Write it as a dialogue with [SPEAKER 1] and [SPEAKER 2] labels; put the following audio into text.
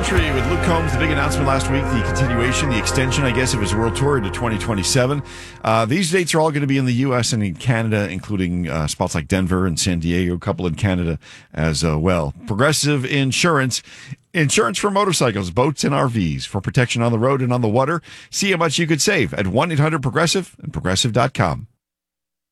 [SPEAKER 1] Country with Luke Combs. The big announcement last week, the continuation, the extension, I guess, of his world tour into 2027. These dates are all going to be in the U.S. and in Canada, including spots like Denver and San Diego, a couple in Canada as well. Progressive Insurance. Insurance for motorcycles, boats, and RVs for protection on the road and on the water. See how much you could save at 1-800-PROGRESSIVE and Progressive.com.